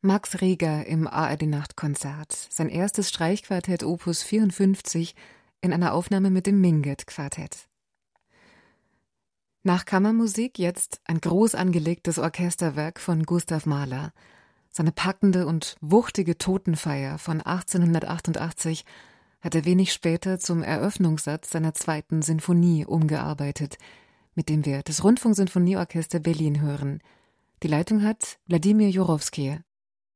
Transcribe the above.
Max Reger im ARD-Nachtkonzert, sein erstes Streichquartett Opus 54 in einer Aufnahme mit dem Minget-Quartett. Nach Kammermusik jetzt ein groß angelegtes Orchesterwerk von Gustav Mahler. Seine packende und wuchtige Totenfeier von 1888 hat er wenig später zum Eröffnungssatz seiner zweiten Sinfonie umgearbeitet, mit dem wir das Rundfunksinfonieorchester Berlin hören. Die Leitung hat Wladimir Jurowski.